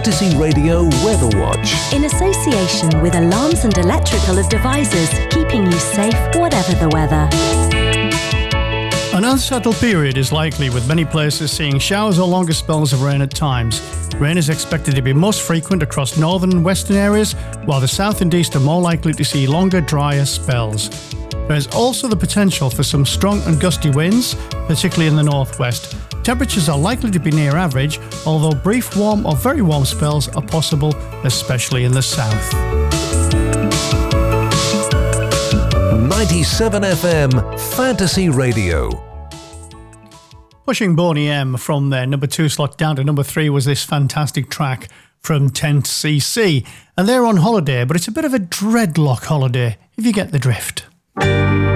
Fantasy Radio Weather Watch. In association with Alarms and Electrical Devices, keeping you safe whatever the weather. An unsettled period is likely, with many places seeing showers or longer spells of rain at times. Rain is expected to be most frequent across northern and western areas, while the south and east are more likely to see longer, drier spells. There is also the potential for some strong and gusty winds, particularly in the northwest. Temperatures are likely to be near average, although brief warm or very warm spells are possible, especially in the south. 97 FM Fantasy Radio. Pushing Boney M from their number 2 slot down to number 3 was this fantastic track from 10cc. And they're on holiday, but it's a bit of a dreadlock holiday, if you get the drift.